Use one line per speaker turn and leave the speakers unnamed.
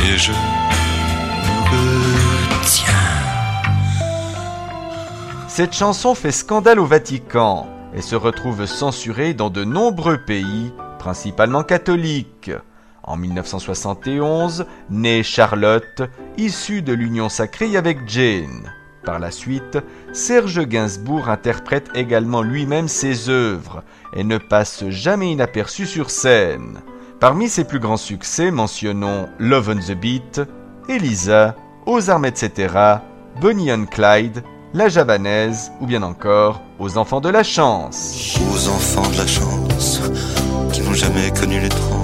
et je me retiens.
Cette chanson fait scandale au Vatican et se retrouve censurée dans de nombreux pays, principalement catholiques. En 1971, naît Charlotte, issue de l'union sacrée avec Jane. Par la suite, Serge Gainsbourg interprète également lui-même ses œuvres et ne passe jamais inaperçu sur scène. Parmi ses plus grands succès, mentionnons Love on the Beat, Elisa, Aux armes etc., Bonnie and Clyde, La Javanaise ou bien encore Aux enfants de la chance.
Aux enfants de la chance qui n'ont jamais connu les trans.